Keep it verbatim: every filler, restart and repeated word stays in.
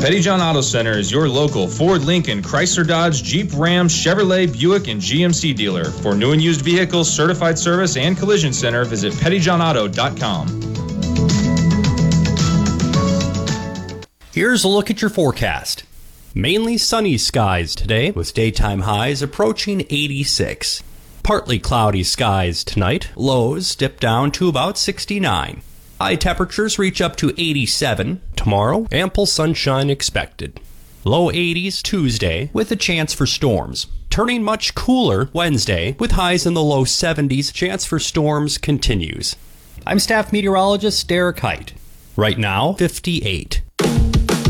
Pettyjohn Auto Center is your local Ford, Lincoln, Chrysler, Dodge, Jeep, Ram, Chevrolet, Buick, and G M C dealer. For new and used vehicles, certified service, and collision center, visit pettyjohn auto dot com. Here's a look at your forecast. Mainly sunny skies today, with daytime highs approaching eighty-six. Partly cloudy skies tonight, lows dip down to about sixty-nine. High temperatures reach up to eighty-seven. Tomorrow, ample sunshine expected. Low eighties Tuesday, with a chance for storms. Turning much cooler Wednesday, with highs in the low seventies. Chance for storms continues. I'm staff meteorologist Derek Height. Right now, fifty-eight.